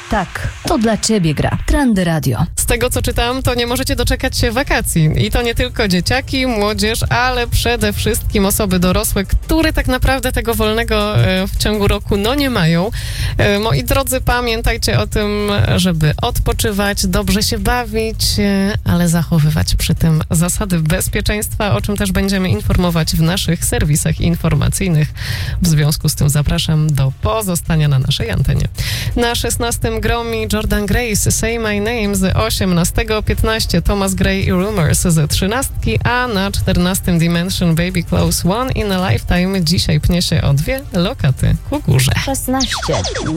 Tak, to dla ciebie gra. Trendy Radio. Z tego, co czytam, to nie możecie doczekać się wakacji. I to nie tylko dzieciaki, młodzież, ale przede wszystkim osoby dorosłe, które tak naprawdę tego wolnego w ciągu roku nie mają. Moi drodzy, pamiętajcie o tym, żeby odpoczywać, dobrze się bawić, ale zachowywać przy tym zasady bezpieczeństwa, o czym też będziemy informować w naszych serwisach informacyjnych. W związku z tym zapraszam do pozostania na naszej antenie. Na 16 gromi Jordan Grace, Say My Name z 18:15, Thomas Gray i Rumors z 13, a na 14 Dimension Baby Close One in a Lifetime dzisiaj pnie się o 2 lokaty ku górze. 16.